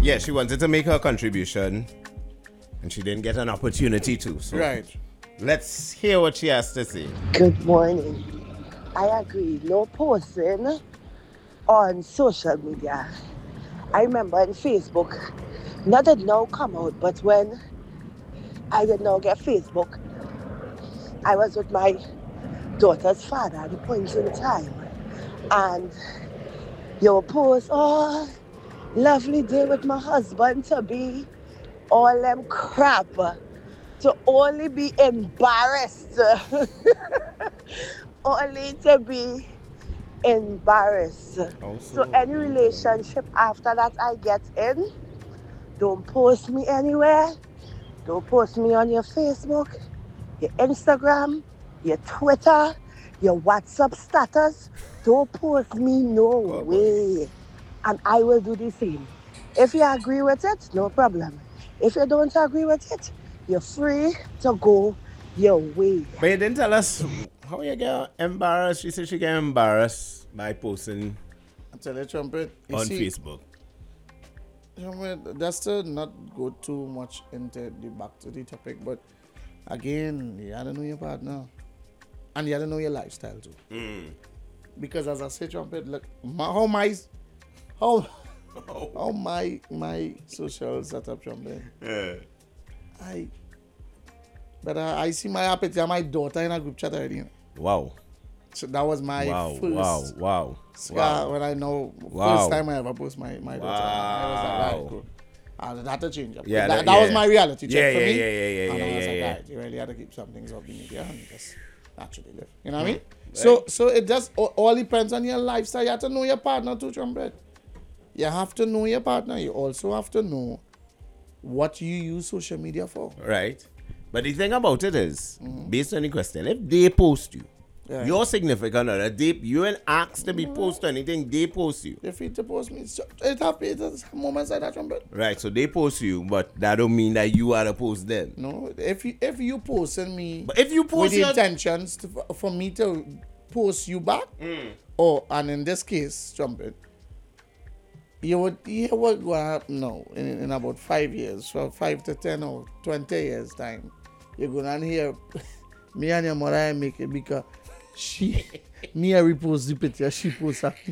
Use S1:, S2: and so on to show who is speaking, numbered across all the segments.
S1: Yeah, she wanted to make her contribution, and she didn't get an opportunity to. So
S2: Right.
S1: let's hear what she has to say.
S3: Good morning. I agree. No posting on social media. I remember in Facebook, not that now come out, but when I did not get Facebook, I was with my daughter's father at the point in time. And you post, oh, lovely day with my husband to be, all them crap, to only be embarrassed. Only to be embarrassed. So any relationship after that I get in, don't post me anywhere. Don't post me on your Facebook, your Instagram, your Twitter, your WhatsApp status. Don't post me no way. And I will do the same. If you agree with it, no problem. If you don't agree with it, you're free to go your way.
S1: But you didn't tell us how you get embarrassed. She said she get embarrassed by posting
S2: I tell you, Trumpet. You
S1: on
S2: see,
S1: Facebook.
S2: That's to not go too much into the back to the topic, but again, you gotta know your partner. And you gotta know your lifestyle too. Because as I say, Trumpet, look, how my social setup, Trumpet. I see my picture, my daughter in a group chat already. You know?
S1: Wow.
S2: So that was my first scar when I know first time I ever post my daughter. I was like, right, cool. And that had to change up.
S1: Yeah,
S2: that was my reality check for me.
S1: Yeah.
S2: And I was like, right, you really had to keep some things off the media and just naturally live. You know what I mean? Right. So it just all depends on your lifestyle. You have to know your partner too, Trumpet. You have to know your partner. You also have to know what you use social media for.
S1: Right. But the thing about it is, based on the question, if they post you, your significant other, you ain't asked to be posted anything, they post you.
S2: They feel to post me. It happens moments like that, Trumpet.
S1: Right, so they post you, but that don't mean that you are to post them.
S2: No, if you posting me,
S1: but if you post
S2: with the intentions for me to post you back, and in this case, Trumpet, you would what will happen now in about 5 years, from 5 to 10 or 20 years time, you're gonna hear me and your mother make it because me I repost the picture, she posts her.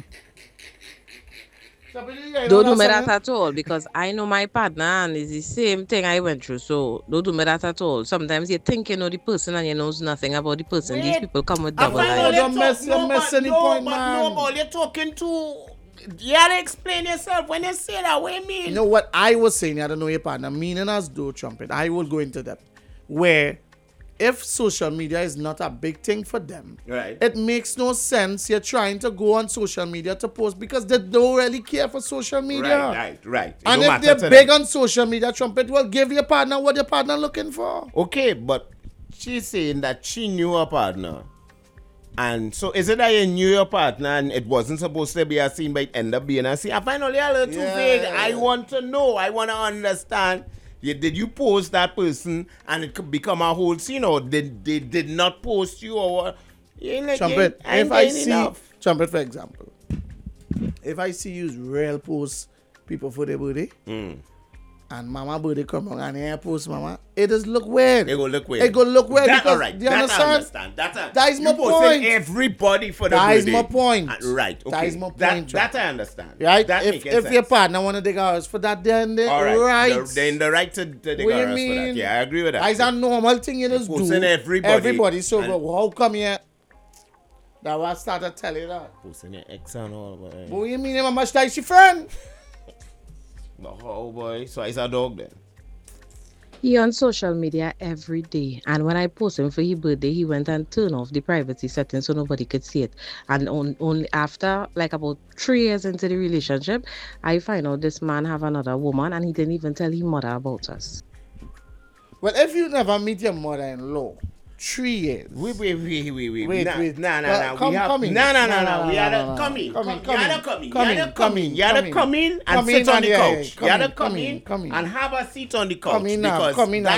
S4: Don't do me that at all because I know my partner and it's the same thing I went through. So don't do me that at all. Sometimes you think you know the person and you know nothing about the person.
S1: Wait,
S4: these people come with double life.
S2: You're messing the point, man.
S1: No, you're talking to... You gotta explain yourself when you say that. What do you mean?
S2: You know what I was saying? I don't know your partner. Meaning as though, Trumpet, I will go into that. Where if social media is not a big thing for them,
S1: right,
S2: it makes no sense you're trying to go on social media to post because they don't really care for social media.
S1: Right.
S2: And if they're big on social media, Trumpet will give your partner what your partner looking for.
S1: Okay, but she's saying that she knew her partner. And so is it that you knew your partner and it wasn't supposed to be a scene, but it ended up being a scene? I find only a little too vague. I want to know. I want to understand. Did you post that person and it could become a whole scene, or did they did not post you, or what?
S2: Trumpet, if I see Trumpet, for example, if I see you real post people for their birthday, and mama birthday come on and here post mama, it does look weird.
S1: It go look weird.
S2: It go look weird
S1: that,
S2: because
S1: right.
S2: do you understand?
S1: That
S2: is my point.
S1: Everybody for the
S2: that
S1: birthday.
S2: Is my point.
S1: Right. Okay.
S2: That is my point.
S1: That I understand.
S2: Right.
S1: That
S2: if your partner want to dig hours for that, then they right.
S1: They're in the right to dig hours for that. Yeah, I agree with that.
S2: That's a normal thing you just do. Everybody. So how come here? That was I started telling you that.
S1: Posting your ex and all.
S2: But what you mean how much like she friend?
S1: Oh boy. So it's a dog then.
S4: He on social media every day, and when I post him for his birthday, he went and turned off the privacy settings so nobody could see it. And only after like about 3 years into the relationship, I find out this man have another woman, and he didn't even tell his mother about us.
S2: Well, if you never meet your mother-in-law, 3 years.
S1: Wait.
S2: Wait.
S1: We are coming. You gotta come in and sit on the couch. You gotta come in and have a seat on the couch.
S2: Come in.